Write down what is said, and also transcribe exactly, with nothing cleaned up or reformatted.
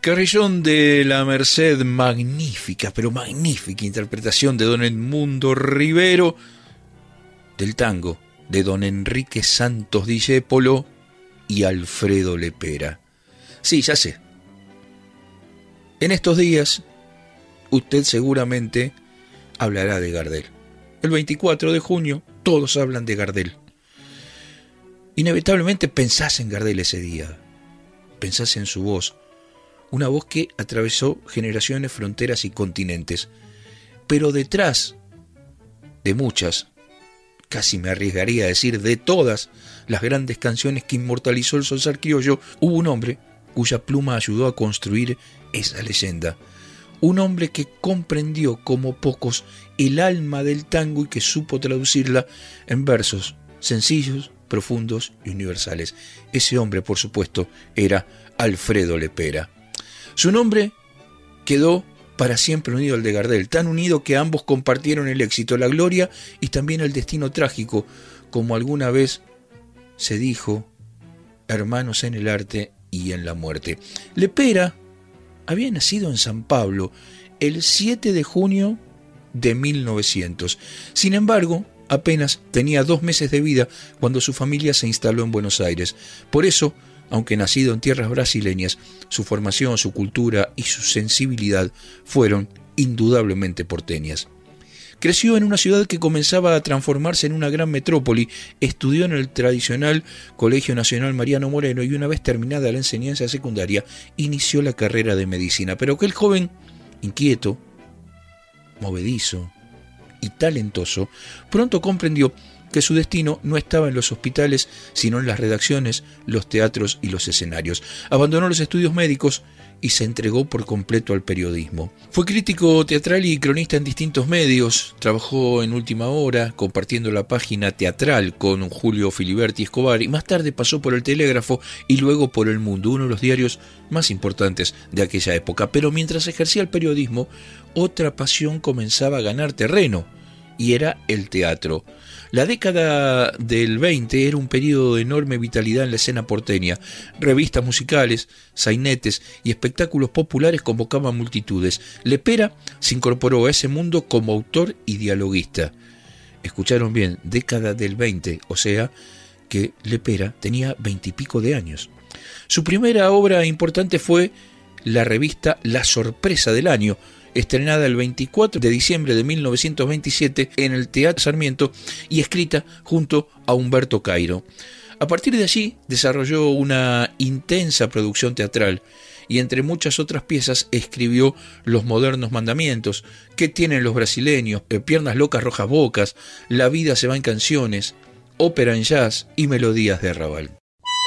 Carrillón de la Merced, magnífica, pero magnífica interpretación de don Edmundo Rivero del tango de don Enrique Santos Discépolo y Alfredo Lepera. Sí, ya sé. En estos días, usted seguramente hablará de Gardel. El veinticuatro de junio, todos hablan de Gardel. Inevitablemente pensás en Gardel ese día. Pensás en su voz. Una voz que atravesó generaciones, fronteras y continentes. Pero detrás de muchas, casi me arriesgaría a decir de todas las grandes canciones que inmortalizó el Zorzal criollo, hubo un hombre cuya pluma ayudó a construir esa leyenda. Un hombre que comprendió como pocos el alma del tango y que supo traducirla en versos sencillos, profundos y universales. Ese hombre, por supuesto, era Alfredo Lepera. Su nombre quedó para siempre unido al de Gardel, tan unido que ambos compartieron el éxito, la gloria y también el destino trágico, como alguna vez se dijo, hermanos en el arte y en la muerte. Lepera había nacido en San Pablo el siete de junio de mil novecientos. Sin embargo, apenas tenía dos meses de vida cuando su familia se instaló en Buenos Aires. Por eso, aunque nacido en tierras brasileñas, su formación, su cultura y su sensibilidad fueron indudablemente porteñas. Creció en una ciudad que comenzaba a transformarse en una gran metrópoli, estudió en el tradicional Colegio Nacional Mariano Moreno y una vez terminada la enseñanza secundaria, inició la carrera de medicina. Pero aquel joven inquieto, movedizo y talentoso, pronto comprendió que su destino no estaba en los hospitales, sino en las redacciones, los teatros y los escenarios. Abandonó los estudios médicos y se entregó por completo al periodismo. Fue crítico teatral y cronista en distintos medios. Trabajó en Última Hora, compartiendo la página teatral con Julio Filiberti Escobar, y más tarde pasó por El Telégrafo y luego por El Mundo, uno de los diarios más importantes de aquella época. Pero mientras ejercía el periodismo, otra pasión comenzaba a ganar terreno, y era el teatro. La década del veinte era un periodo de enorme vitalidad en la escena porteña. Revistas musicales, sainetes y espectáculos populares convocaban multitudes. Lepera se incorporó a ese mundo como autor y dialoguista. Escucharon bien, década del veinte, o sea que Lepera tenía veintipico de años. Su primera obra importante fue la revista La Sorpresa del Año, estrenada el veinticuatro de diciembre de mil novecientos veintisiete en el Teatro Sarmiento y escrita junto a Humberto Cairo. A partir de allí desarrolló una intensa producción teatral y entre muchas otras piezas escribió Los modernos mandamientos, ¿Qué tienen los brasileños?, Piernas locas, rojas bocas, La vida se va en canciones, Ópera en jazz y Melodías de arrabal.